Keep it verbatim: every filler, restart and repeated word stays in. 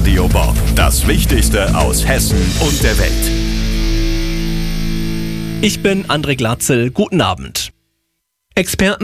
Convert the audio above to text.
Radio Bob. Das Wichtigste aus Hessen und der Welt. Ich bin André Glatzel. Guten Abend. Experten